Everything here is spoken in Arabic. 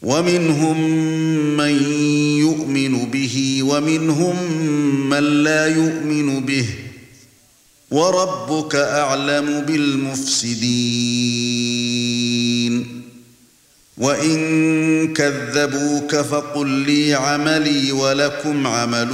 ومنهم من يؤمن به ومنهم من لا يؤمن به وربك أعلم بالمفسدين وإن كذبوك فقل لي عملي ولكم عملكم